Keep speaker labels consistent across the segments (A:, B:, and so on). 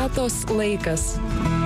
A: Sveikatos laikas.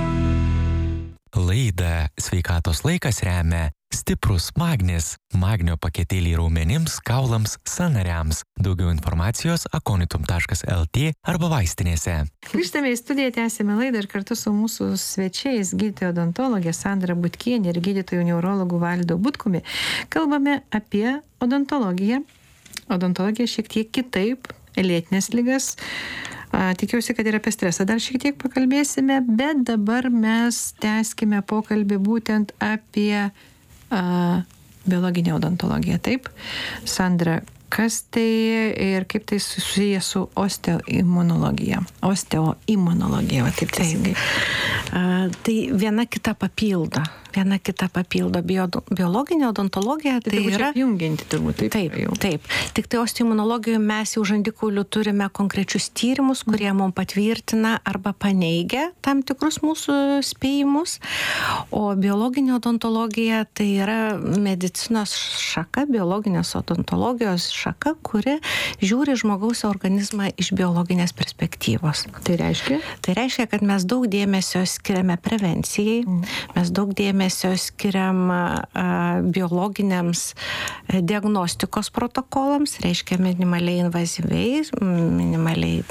B: Laidą Sveikatos laikas remia stiprus magnis, magnio paketėliai raumenims, kaulams, sąnariams. Daugiau informacijos aconitum.lt arba vaistinėse.
C: Grįžtame į studiją, tęsime laidą ir kartu su mūsų svečiais gydytoja odontologė Sandra Butkienė ir gydytojų neurologų Valdu Butkumi. Kalbame apie odontologiją. Odontologija šiek tiek kitaip, lėtinės ligas. Tikiuosi, kad ir apie stresą dar šiek tiek pakalbėsime, bet dabar mes tęskime pokalbį būtent apie biologinę odontologiją. Taip, Sandra, kas tai ir kaip tai susiję su osteoimunologija? Osteoimunologija, va taip teisingai.
D: Tai viena kita papildo. Biologinė odontologija tai yra
C: apjungianti turbūt.
D: Taip. Tik tai osteoimunologijoje mes jau žandikaulių turime konkrečius tyrimus, kurie mums patvirtina arba paneigia tam tikrus mūsų spėjimus. O biologinė odontologija tai yra medicinos šaka, biologinės odontologijos šaka, kuri žiūri žmogaus organizmą iš biologinės perspektyvos.
C: Tai reiškia?
D: Tai reiškia, kad mes daug dėmesio skiriame prevencijai, mes daug dėmesio skiriam biologiniams diagnostikos protokolams, reiškia minimaliai invazyviai, minimaliai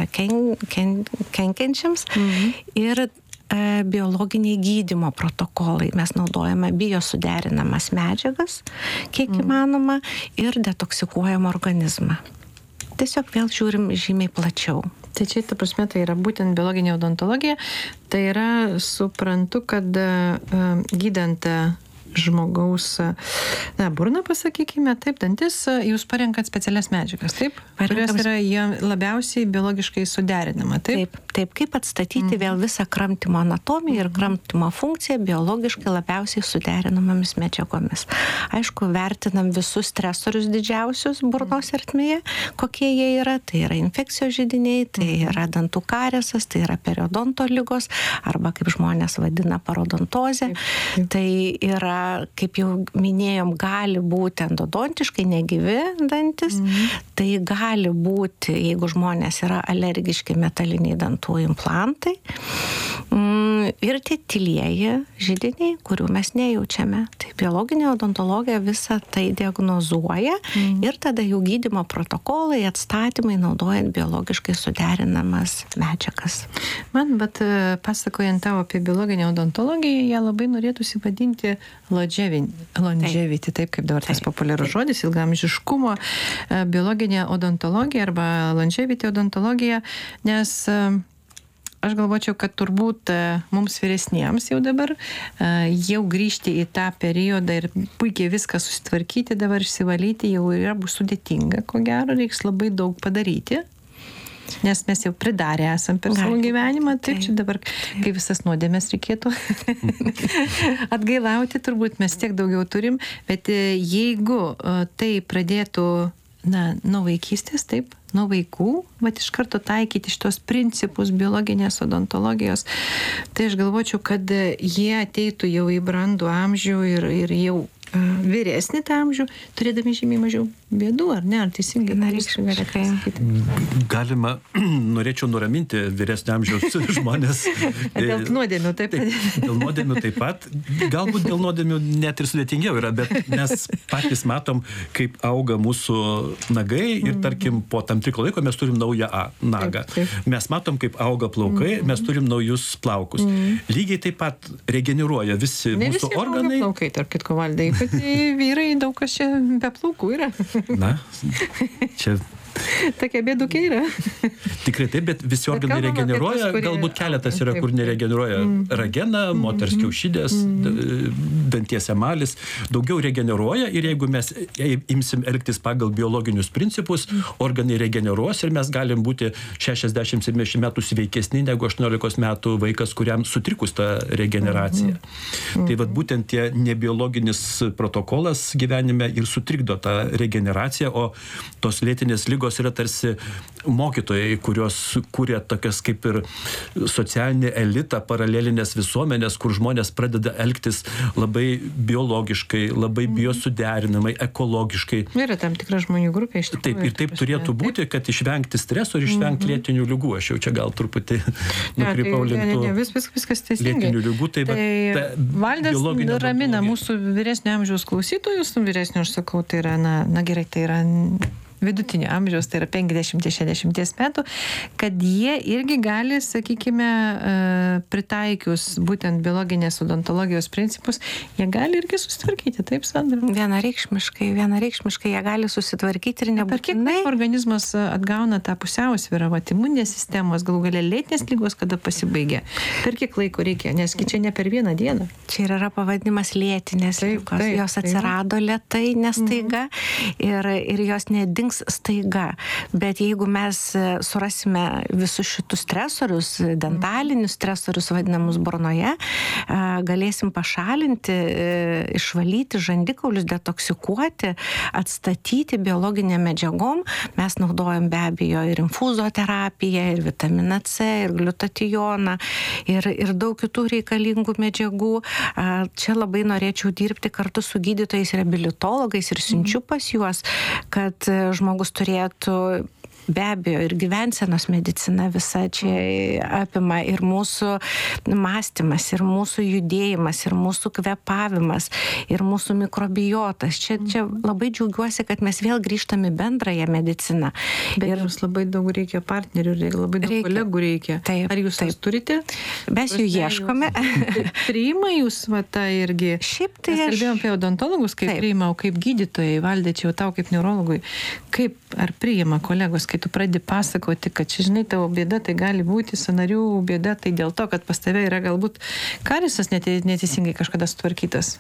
D: kenkiančiams ir biologiniai gydymo protokolai. Mes naudojame biosuderinamas medžiagas, kiek įmanoma, ir detoksikuojam organizmą. Tiesiog vėl žiūrim žymiai plačiau.
C: Tai čia, ta prasme, tai yra būtent biologinė odontologija. Tai yra, suprantu, kad gydant žmogaus, burną, pasakykime, taip, dantis, jūs parenkat specialias medžiagas, taip? Kurios yra labiausiai biologiškai suderinama, taip?
D: Taip, kaip atstatyti vėl visą kramtymo anatomiją ir kramtymo funkciją biologiškai labiausiai suderinamomis medžiagomis. Aišku, vertinam visus stresorius didžiausius burnos ertmėje, kokie jie yra. Tai yra infekcijos židiniai, tai yra dantų kariesas, tai yra periodonto ligos, arba kaip žmonės vadina parodontozė. Tai yra, kaip jau minėjom, gali būti endodontiškai negyvi dantis, tai gali būti, jeigu žmonės yra alergiški metaliniai dantų implantai ir tie tylieji židiniai, kurių mes nejaučiame. Tai biologinė odontologija visą tai diagnozuoja ir tada jau gydymo protokolai, atstatymai naudojant biologiškai suderinamas medžiagas.
C: Man, bet pasakojant tavo apie biologinę odontologiją, ją labai norėtųsi vadinti longevity, taip kaip dabar tas populiarus žodis, ilgaamžiškumo biologinė odontologija arba longevity odontologija, nes aš galvočiau, kad turbūt mums vyresniems jau dabar jau grįžti į tą periodą ir puikiai viską susitvarkyti, dabar išsivalyti jau yra bus sudėtinga, ko gero, reiks labai daug padaryti. Nes mes jau pridarę esam per savo gyvenimą, taip čia dabar, kai visas nuodėmės reikėtų atgailauti, turbūt mes tiek daugiau turim, bet jeigu tai pradėtų, nuo vaikystės, taip, nuo vaikų, bet iš karto taikyti šitos principus biologinės odontologijos, tai aš galvočiau, kad jie ateitų jau į brandų amžių ir jau vyresnį tą amžių, turėdami žymiai mažiau bėdų, ar ne? Ar teisingai?
E: Galima, norėčiau nuraminti vyresnio amžiaus žmonės.
C: Dėl nuodėmių taip pat.
E: Dėl nuodėmių taip pat. Galbūt dėl nuodėmių net ir sudėtingiau yra, bet mes patys matom, kaip auga mūsų nagai ir tarkim po tam tikro laiko mes turim naują nagą. Mes matom, kaip auga plaukai, mes turim naujus plaukus. Lygiai taip pat regeneruoja visi mūsų organai.
C: Ne visi plaukai, tarp kitko, Valdai. Bet vyrai daug kas čia be plaukų yra.
E: Na, čia
C: Tokia bėdukė yra.
E: Tikrai taip, bet visi organai regeneruoja, galbūt keletas yra, kur neregeneruoja ragena, moters kiaušidės, danties emalis, daugiau regeneruoja ir jeigu mes imsim elgtis pagal biologinius principus, organai regeneruos ir mes galim būti 60-70 metų sveikesni negu 18 metų vaikas, kuriam sutrikus ta regeneracija. Tai vat būtent tie nebiologinis protokolas gyvenime ir sutrikdo tą regeneraciją, o tos lėtinės ligos lygos yra tarsi mokytojai, kurios kūrė tokias kaip ir socialinį elitą, paralelinės visuomenės, kur žmonės pradeda elgtis labai biologiškai, labai biosuderinamai, ekologiškai.
C: Yra tam tikra žmonių grupė iš tikrųjų.
E: Taip, ir taip turėtų būti, kad išvengti streso ir išvengti lėtinių lygų. Aš jau čia gal truputį nukrypau link tų
C: viskas teisingai.
E: lėtinių lygų.
C: Tai Valdas ramina mūsų vyresnio amžiaus klausytojus, vyresnio aš sakau, tai yra, na gerai, tai yra vidutinio amžiaus, tai yra 50-60 metų, kad jie irgi gali, sakykime, pritaikius būtent biologinės odontologijos principus, jie gali irgi susitvarkyti, taip, Sandra?
D: Vienareikšmiškai jie gali susitvarkyti ir nebūtinai.
C: Per kiek organizmas atgauna tą pusiausvyrą, imuninės sistemos, galų galia lėtinės ligos, kada pasibaigia? Per kiek laiko reikia? Nes čia ne per vieną dieną.
D: Čia yra pavadinimas lėtinės ligos. Jos atsirado lėtai, nestaiga ir jos nedings staiga. Bet jeigu mes surasime visus šitus stresorius, dentalinius stresorius vadinamus burnoje, galėsim pašalinti, išvalyti žandikaulius, detoksikuoti, atstatyti biologinėm medžiagom. Mes naudojam be abejo ir infuzoterapiją, ir vitaminą C, ir gliutatijoną, ir daug kitų reikalingų medžiagų. Čia labai norėčiau dirbti kartu su gydytojais reabilitologais ir siunčiu pas juos, kad žmogus turėtų be abejo ir gyvensenos medicina visa čia apima ir mūsų mąstymas, ir mūsų judėjimas, ir mūsų kvėpavimas, ir mūsų mikrobiotas. Čia labai džiaugiuosi, kad mes vėl grįžtame į bendrąją mediciną.
C: Bet jums labai daug reikia partnerių, labai daug kolegų reikia.
D: Taip,
C: ar jūs taip turite?
D: Mes jų ieškome.
C: Priima jūs tą irgi?
D: Šiaip tai
C: mes kalbėjom apie odontologus, kaip priima, o kaip gydytojai, Valdai, čia jau tau kaip neurologui. Kaip, ar priima kolegos, kai tu pradedi pasakoti, kad čia, žinai, tavo bėda, tai gali būti sąnarių bėda, tai dėl to, kad pas tave yra galbūt karisas neteisingai kažkada sutvarkytas.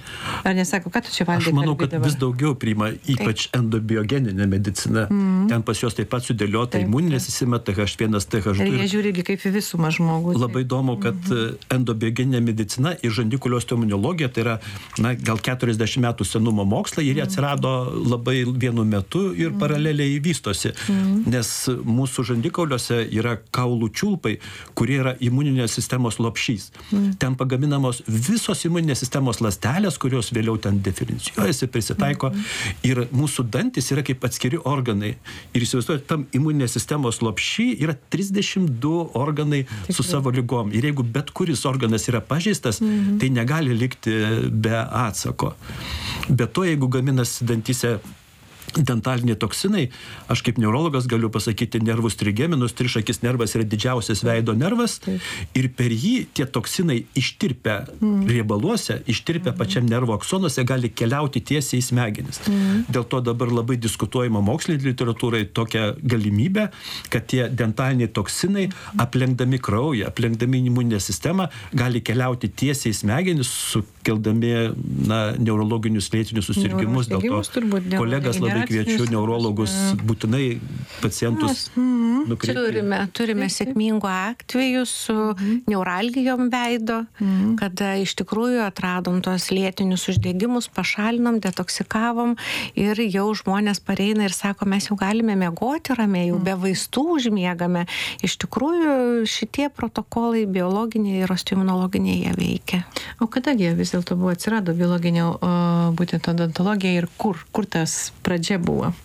C: Ar nesako, ką tu čia, Valdai,
E: aš manau, kad vis daugiau priima, ypač endobiogeninė medicina. Ten pas juos taip pat sudėliota imuninė sistema, TH1, TH2.
C: Ir jie žiūri kaip į visumą žmogų.
E: Labai įdomu, kad endobiogeninė medicina ir žandikaulio osteoimunologija, tai yra, gal 40 metų senumo mokslai, ir jie atsirado labai vienu metu ir paraleliai vystosi. Nes mūsų žandikauliuose yra kaulų čiulpai, kurie yra imuninės sistemos lopšys. Ten pagaminamos visos imuninės sistemos ląstelės, kurios vėliau ten diferencijuojasi, prisitaiko. Ir mūsų dantis yra kaip atskiri organai. Ir įsivaizduojate, tam imuninės sistemos lopšy yra 32 organai su savo ligom. Ir jeigu bet kuris organas yra pažeistas, tai negali likti be atsako. Be to, jeigu gaminasi dantyse dentaliniai toksinai, aš kaip neurologas galiu pasakyti nervus trigeminus, trišakis nervas yra didžiausias veido nervas ir per jį tie toksinai ištirpę riebaluose, ištirpę pačiam nervo aksonuose gali keliauti tiesiai į smegenis. Dėl to dabar labai diskutuojama mokslinė literatūrai tokia galimybė, kad tie dentaliniai toksinai aplenkdami kraują, aplenkdami imuninę sistemą gali keliauti tiesiai į smegenis, sukeldami neurologinius lėtinius susirgimus. Dėl to kolegas labai kviečiu neurologus būtinai pacientus nukreipti.
D: Turime sėkmingų atvejų su neuralgijom veido, kada iš tikrųjų atradom tos lėtinius uždegimus, pašalinom, detoksikavom ir jau žmonės pareina ir sako, mes jau galime miegoti ramiai, jau be vaistų užmiegame. Iš tikrųjų šitie protokolai biologiniai ir osteoimunologiniai jie veikia.
C: O kadagi vis dėlto buvo atsirado biologinė būtent odontologija ir kur tas pradžia buvo?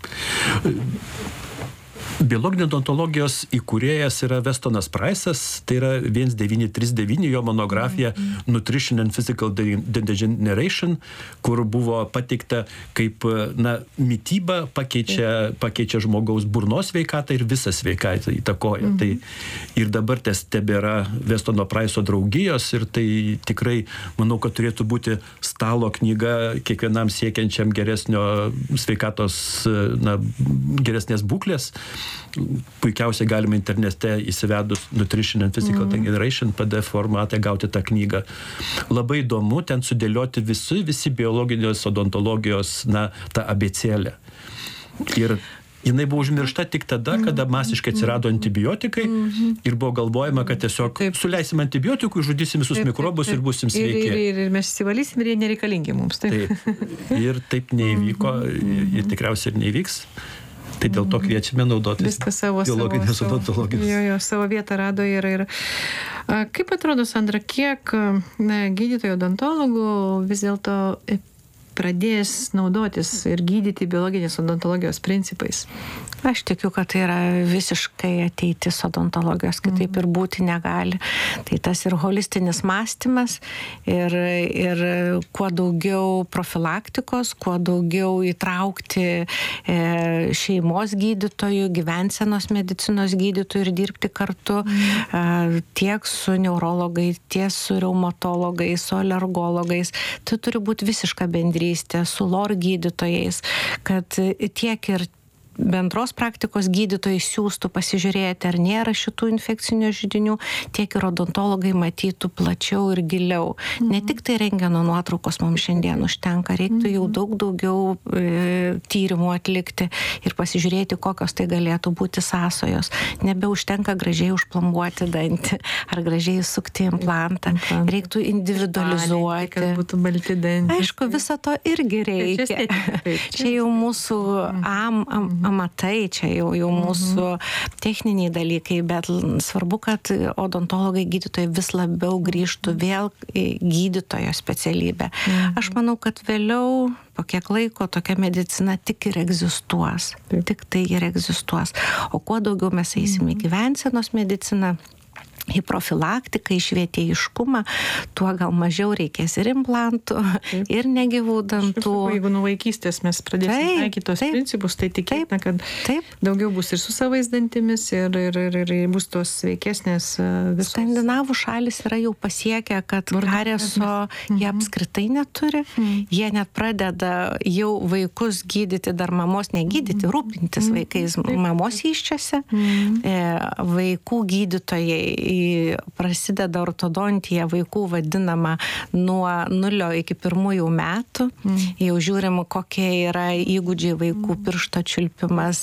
E: Biologinė odontologijos įkūrėjas yra Westonas Price'as, tai yra 1939 jo monografija Nutrition and Physical Degeneration, kur buvo pateikta kaip mityba pakeičia žmogaus burnos sveikatą ir visą sveikatą įtakoja. Tai ir dabar tebėra Westono Price'o draugijos ir tai tikrai, manau, kad turėtų būti stalo knyga kiekvienam siekiančiam geresnio sveikatos, geresnės būklės. Puikiausiai galima internete įsivedus Nutrition and Physical Degeneration PDF formatą gauti tą knygą. Labai įdomu ten sudėlioti visi biologinės odontologijos tą abėcėlę. Ir jinai buvo užmiršta tik tada, kada masiškai atsirado antibiotikai ir buvo galvojama, kad tiesiog suleisim antibiotikų, žudysim visus mikrobus ir būsim sveiki.
C: Ir mes įsivalysim ir jie nereikalingi mums.
E: Taip. Ir taip neįvyko ir tikriausiai ir neįvyks. Tai dėl to kviečiame naudotis biologinės odontologijos.
C: Jo, savo vietą rado ir kaip atrodo, Sandra, kiek gydytojų odontologų vis dėlto pradės naudotis ir gydyti biologinės odontologijos principais?
D: Aš tikiu, kad tai yra visiškai ateitis odontologijos, kitaip ir būti negali. Tai tas ir holistinis mąstymas, ir kuo daugiau profilaktikos, kuo daugiau įtraukti šeimos gydytojų, gyvensenos medicinos gydytojų ir dirbti kartu tiek su neurologais, tiek su reumatologais, su alergologais. Tai turi būti visiška bendrystė su LOR gydytojais, kad tiek ir bendros praktikos gydytojai siūstų pasižiūrėti, ar nėra šitų infekcinių židinių, tiek ir odontologai matytų plačiau ir giliau. Ne tik tai rentgeno nuotraukos mums šiandien užtenka, reiktų jau daug daugiau tyrimų atlikti ir pasižiūrėti, kokios tai galėtų būti sąsajos. Nebeužtenka gražiai užplombuoti dantį ar gražiai sukti implantą. Reiktų individualizuoti.
C: Kad būtų balti dantys.
D: Aišku, viso to irgi reikia. Čia jau mūsų amatai, čia jau mūsų techniniai dalykai, bet svarbu, kad odontologai gydytojai vis labiau grįžtų vėl į gydytojo specialybę. Aš manau, kad vėliau po kiek laiko tokia medicina tik ir egzistuos. Tik tai ir egzistuos. O kuo daugiau mes eisime į gyvensenos mediciną, į profilaktiką, į švietėjiškumą, tuo gal mažiau reikės ir implantų, ir negyvų dantų.
C: Jeigu nuo vaikystės mes pradėsime taikyti tos principus, tai tikėtina, kad daugiau bus ir su savais dantimis, ir bus tos sveikesnės visos.
D: Skandinavų šalis yra jau pasiekę, kad karieso jie apskritai neturi. Jie net pradeda jau vaikus gydyti, dar mamos negydyti, rūpintis vaikais mamos įsčiose. Vaikų gydytojai prasideda ortodontija vaikų vadinama nuo 0 iki 1 metų. Jau žiūrim, kokie yra įgūdžiai vaikų, piršto čiulpimas,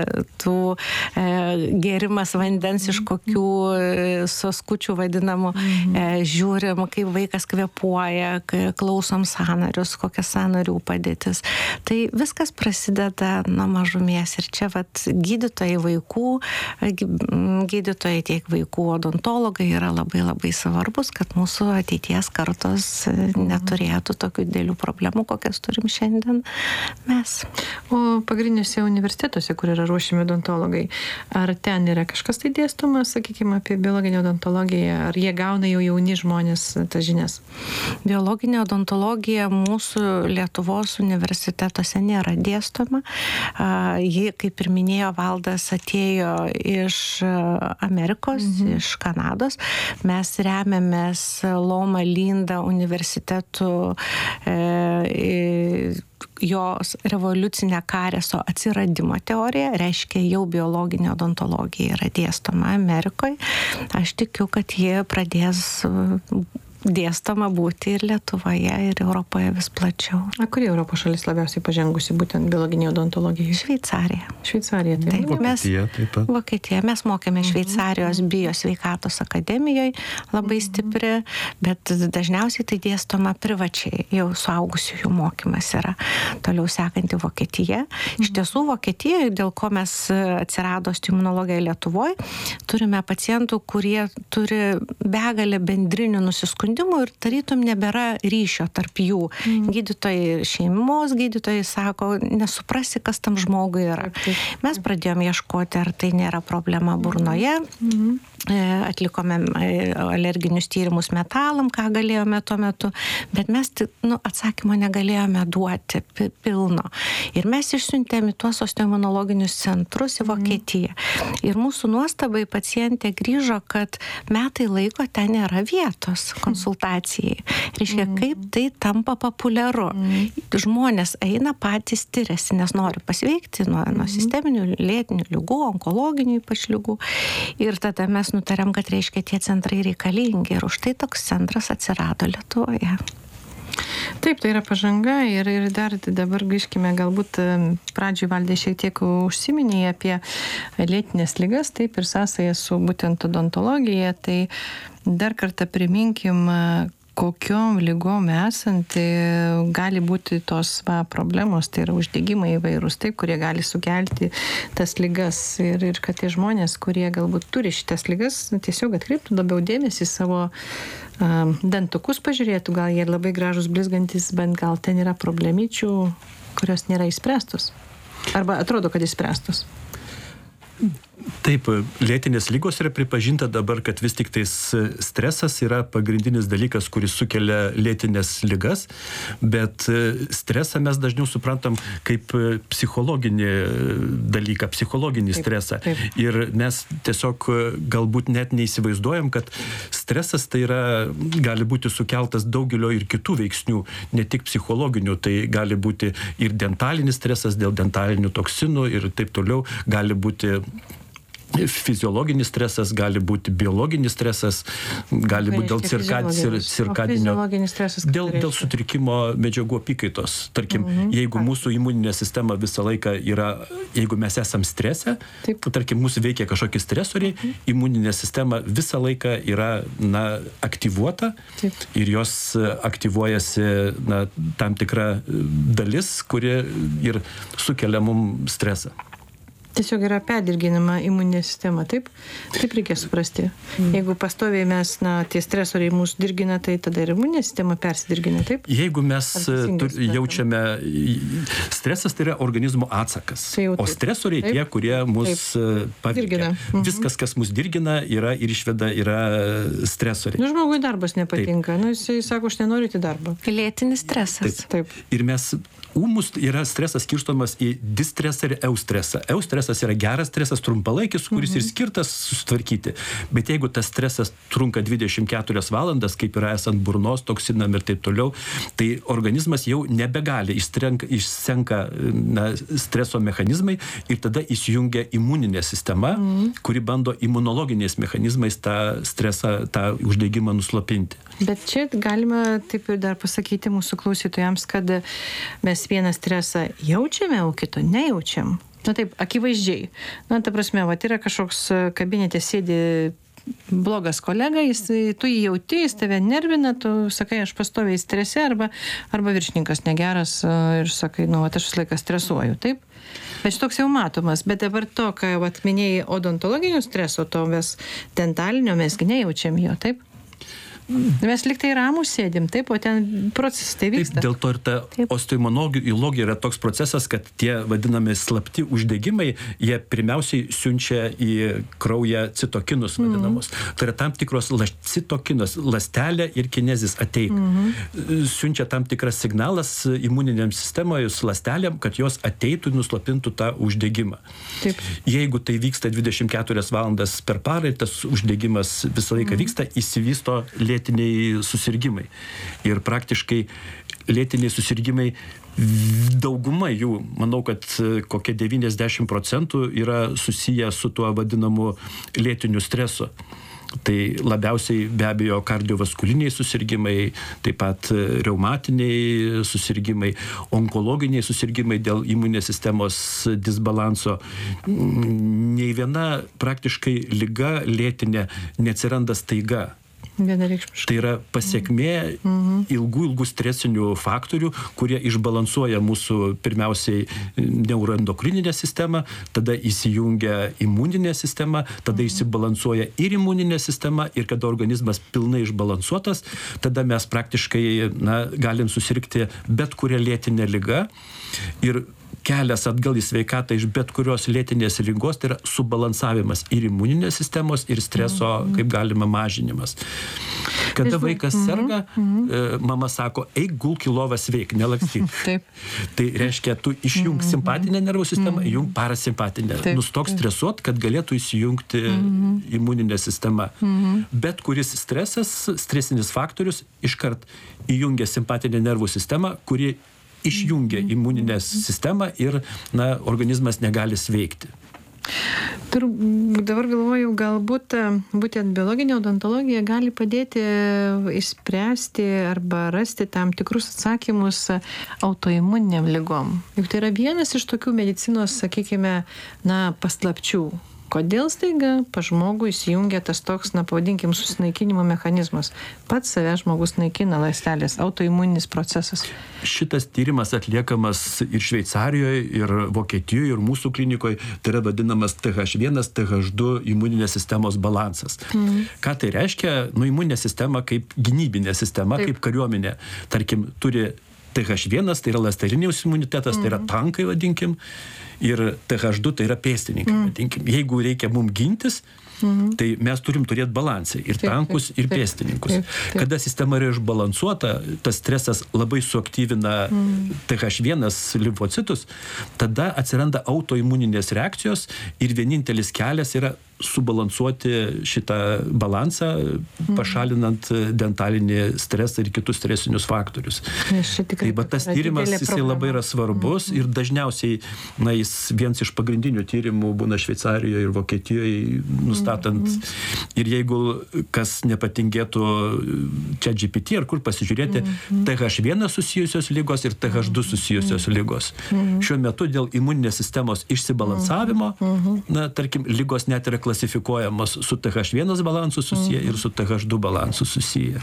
D: gėrimas vandens iš kokių soskučių vadinamų. Žiūrim, kaip vaikas kvėpuoja, klausom sąnarius, kokia sąnarių padėtis. Tai viskas prasideda nuo mažumės. Ir čia gydytojai vaikų, gydytojai tiek vaikų odontologai yra labai labai svarbus, kad mūsų ateities kartos neturėtų tokių didelių problemų, kokias turim šiandien mes.
C: O pagrindiniuose universitetuose, kur yra ruošiami odontologai, ar ten yra kažkas tai dėstoma, sakykime, apie biologinę odontologiją, ar jie gauna jau jauni žmonės tas žinias?
D: Biologinė odontologija mūsų Lietuvos universitetuose nėra dėstoma. Ji, kaip ir minėjo Valdas, atėjo iš Amerikos, iš Kanados. Mes remiamės Loma Linda universitetų jos revoliucinę karieso atsiradimo teoriją, reiškia jau biologinė odontologija yra dėstoma Amerikoje. Aš tikiu, kad jie pradės dėstoma būti ir Lietuvoje, ir Europoje vis plačiau.
C: Kuri Europos šalis labiausiai pažengusi būtent biologinė odontologija?
D: Šveicarija.
C: Šveicarija, taip.
E: Vokietija taip pat.
D: Vokietija. Mes mokėme Šveicarijos biosveikatos akademijoje, labai stipri, bet dažniausiai tai dėstoma privačiai, jau suaugusiųjų mokymas yra. Toliau sekanti Vokietija. Iš tiesų Vokietijoje, dėl ko mes atsirado imunologija Lietuvoje, turime pacientų, kurie turi begalę bendrinių nusiskundimų ir tarytum nebėra ryšio tarp jų. Gydytojai, šeimos gydytojai sako, nesuprasi, kas tam žmogui yra. Mes pradėjome ieškoti, ar tai nėra problema burnoje. Atlikome alerginius tyrimus metalam, ką galėjome tuo metu, bet mes atsakymo negalėjome duoti pilno. Ir mes išsiuntėme tuos osteoimunologinius centrus į Vokietiją. Ir mūsų nuostabai pacientė grįžo, kad metai laiko ten nėra vietos konsultacijai. Reiškia, kaip tai tampa populiaru. Žmonės eina patys tiriasi, nes nori pasveikti nuo sisteminių, lėtinių ligų, onkologinių ypač ligų. Ir tada mes nutarėm, kad reiškia tie centrai reikalingi. Ir už tai toks centras atsirado Lietuvoje.
C: Taip, tai yra pažanga ir dar dabar grįžkime, galbūt pradžioj Valdė šiek tiek užsiminė apie lėtinės ligas, taip ir sąsaja su būtent odontologija, tai dar kartą priminkim, kokiom ligom esant gali būti tos problemos, tai yra uždegimai įvairūs, taip, kurie gali sukelti tas ligas ir kad tie žmonės, kurie galbūt turi šitas ligas, tiesiog atkreiptų labiau dėmesį savo dantukus pažiūrėtų, gal jie labai gražus, blizgantis, bent gal ten yra problemyčių, kurios nėra išspręstos. Arba atrodo, kad išspręstos.
E: Taip, lėtinės lygos yra pripažinta dabar, kad vis tik tais stresas yra pagrindinis dalykas, kuris sukelia lėtinės ligas, bet stresą mes dažniau suprantam kaip psichologinį dalyką, psichologinį stresą.
C: Taip.
E: Ir mes tiesiog galbūt net neįsivaizduojam, kad stresas tai yra, gali būti sukeltas daugelio ir kitų veiksnių, ne tik psichologinių, tai gali būti ir dentalinis stresas dėl dentalinių toksinų ir taip toliau, gali būti fiziologinis stresas, gali būti biologinis stresas, gali būti dėl cirkadinio, dėl sutrikimo medžiagų apykaitos. Tarkim, jeigu mūsų imuninė sistema visą laiką yra, jeigu mes esam strese, tarkim, mūsų veikia kažkokie stresoriai, imuninė sistema visą laiką yra aktyvuota ir jos aktyvuojasi tam tikra dalis, kuri ir sukelia mums stresą.
C: Tiesiog yra perdirginama imuninė sistema, taip? Taip reikia suprasti. Jeigu pastoviai mes, tie stresoriai mūsų dirgina, tai tada ir imuninė sistema persidirgina, taip?
E: Jeigu mes jaučiame, stresas tai yra organizmo atsakas, o stresoriai tie, kurie mus paveikia. Viskas, kas mus dirgina, yra ir išveda, yra stresoriai.
C: Žmogui darbas nepatinka, jisai sako, aš nenoriu į darbą.
D: Lėtinis stresas.
C: Taip.
E: Ir mes ūmus yra stresas skirstomas į distresą ir eustresą. Eustresas yra geras stresas, trumpalaikis, kuris ir skirtas susitvarkyti. Bet jeigu tas stresas trunka 24 valandas, kaip yra esant burnos toksinam ir taip toliau, tai organizmas jau nebegali, išsenka streso mechanizmai ir tada įsijungia imuninė sistema, kuri bando imunologiniais mechanizmais tą stresą, tą uždegimą nuslopinti.
C: Bet čia galima taip ir dar pasakyti mūsų klausytojams, kad mes vieną stresą jaučiame, o kito nejaučiam. Taip, akivaizdžiai. Ta prasme, yra kažkoks kabinete sėdi blogas kolega, tu jį jauti, jis tave nervina, tu sakai, aš pastoviai strese, arba viršininkas negeras ir sakai, aš visą laiką stresuoju, taip? Bet šitoks jau matomas, bet dabar to, ką minėjai odontologinių streso, to mes dentalinio mesgi nejaučiam jo, taip? Mes liktai ramus sėdim, taip, o ten procesas tai vyksta.
E: Taip, dėl to ir ta osteoimunologija yra toks procesas, kad tie vadinami slapti uždegimai, jie pirmiausiai siunčia į kraują citokinus vadinamus. Tai yra tam tikros citokinos, ląstelė ir kinezis ateik. Siunčia tam tikras signalas imuniniam sistemoje su ląstelėm, kad jos ateitų ir nuslopintų tą uždegimą.
C: Taip.
E: Jeigu tai vyksta 24 valandas per parą ir tas uždegimas visą laiką vyksta, įsivysto lėtiniai susirgimai. Ir praktiškai lėtiniai susirgimai, dauguma jų, manau, kad kokie 90% yra susiję su tuo vadinamu lėtiniu stresu. Tai labiausiai be abejo kardiovaskuliniai susirgimai, taip pat reumatiniai susirgimai, onkologiniai susirgimai dėl imuninės sistemos disbalanso. Nei viena praktiškai liga lėtinė neatsiranda staiga. Tai yra pasiekmė ilgų stresinių faktorių, kurie išbalansuoja mūsų pirmiausiai neuroendokrininę sistemą, tada įsijungia imuninė sistema, tada išsibalansuoja ir imuninė sistema ir kada organizmas pilnai išbalansuotas, tada mes praktiškai galim susirgti bet kurią lėtinę ligą ir kelias atgal į sveikatą iš bet kurios lėtinės ligos, tai yra subalansavimas ir imuninės sistemos, ir streso, kaip galima, mažinimas. Kada vaikas serga, mama sako, eik gulk į lovą sveik, nelakstyk. Tai reiškia, tu išjung simpatinę nervų sistemą, įjung parasimpatinę. Nustok stresuot, kad galėtų įsijungti imuninė sistema. Bet kuris stresas, stresinis faktorius, iškart įjungia simpatinę nervų sistemą, kuri išjungia imuninę sistemą ir organizmas negali sveikti.
C: Dabar galvoju, galbūt būtent biologinė odontologija gali padėti išspręsti arba rasti tam tikrus atsakymus autoimuniniam ligom. Juk tai yra vienas iš tokių medicinos, sakykime, paslapčių. Kodėl staiga pas žmogų įsijungia tas toks, na, pavadinkim, susinaikinimo mechanizmas? Pats save žmogus naikina ląstelės, autoimuninis procesas.
E: Šitas tyrimas atliekamas ir Šveicarijoje, ir Vokietijoje, ir mūsų klinikoje. Tai yra vadinamas TH1, TH2 imuninės sistemos balansas. Ką tai reiškia? Imuninė sistema kaip gynybinė sistema, kaip kariuomenė. Tarkim, turi TH1, tai yra ląstelininis imunitetas, tai yra tankai, vadinkim, ir TH2 tai yra pėstininkai, vadinkim. Jeigu reikia mums gintis, tai mes turim turėti balansą ir tankus, ir pėstininkus. Kada sistema yra išbalansuota, tas stresas labai suaktyvina TH1 limfocitus, tada atsiranda autoimuninės reakcijos ir vienintelis kelias yra subalansuoti šitą balansą, pašalinant dentalinį stresą ir kitus stresinius faktorius. Tai tas tyrimas, jisai labai yra svarbus ir dažniausiai, na, jis vienas iš pagrindinių tyrimų būna Šveicarijoje ir Vokietijoje, nustatant, ir jeigu kas nepatingėtų ChatGPT ar kur pasižiūrėti, TH1 susijusios lygos ir TH2 susijusios lygos. Šiuo metu dėl imuninės sistemos išsibalansavimo, na, tarkim, lygos net yra klasifikuojamos su TH1 balansu susiję ir su TH2 balansu susiję.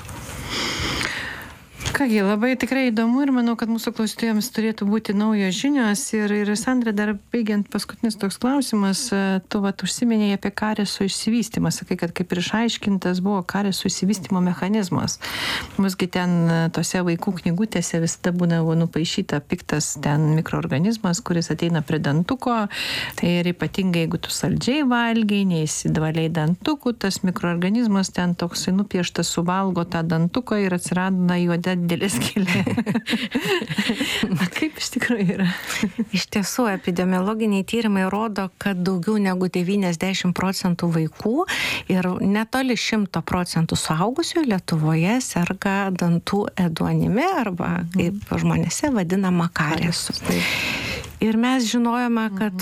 C: Kągi, labai tikrai įdomu ir manau, kad mūsų klausytojams turėtų būti naujos žinios. Ir Sandra, dar baigiant paskutinis toks klausimas, tu užsiminėjai apie karieso išsivystymą. Sakai, kad kaip ir išaiškintas buvo karieso išsivystymo mechanizmas. Musgi ten tose vaikų knygutėse visada būdavo nupaišyta piktas ten mikroorganizmas, kuris ateina prie dantuko. Tai ir ypatingai, jeigu tu saldžiai valgiai, neįsidvaliai dantukų, tas mikroorganizmas ten toksai nupieštas suvalgo tą dantuką ir atsiranda juoda didelė skylė. Kaip iš tikrųjų yra?
D: Iš tiesų, epidemiologiniai tyrimai rodo, kad daugiau negu 90% vaikų ir netoli 100% suaugusių Lietuvoje serga dantų ėduonimi arba, kaip žmonėse vadinama, kariesu. Ir mes žinojome, kad